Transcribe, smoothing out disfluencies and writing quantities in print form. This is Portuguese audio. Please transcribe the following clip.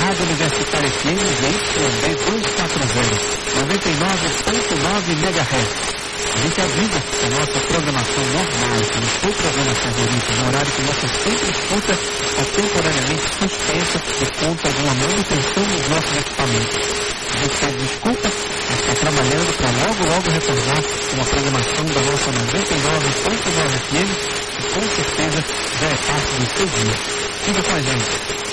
Rádio Universitária FM ZYD 240, 99.9 MHz. A gente avisa a nossa programação normal, a sua programação favorita, no horário que você sempre escuta, está temporariamente suspensa por conta de uma manutenção dos nossos equipamentos. Você desculpa, mas está trabalhando para logo retornar uma programação da nossa 99.9 FM, que com certeza já é parte do seu dia. Fica com a gente.